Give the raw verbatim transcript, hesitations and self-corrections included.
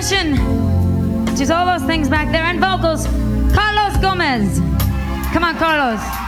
percussion, which is all those things back there, and vocals, Carlos Gomez. Come on, Carlos.